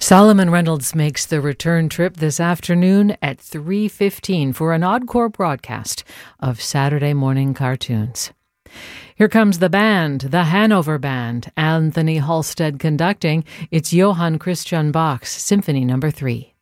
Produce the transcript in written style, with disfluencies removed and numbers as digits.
Solomon Reynolds makes the return trip this afternoon at 3:15 for an encore broadcast of Saturday morning cartoons. Here comes the band, the Hanover Band, Anthony Halstead conducting. It's Johann Christian Bach's Symphony No. 3.